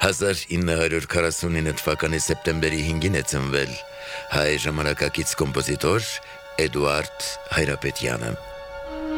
1949 թվականի սեպտեմբերի 5-ին է ծնվել հայ ժամանակակից կոմպոզիտոր Էդուարդ Հայրապետյանը։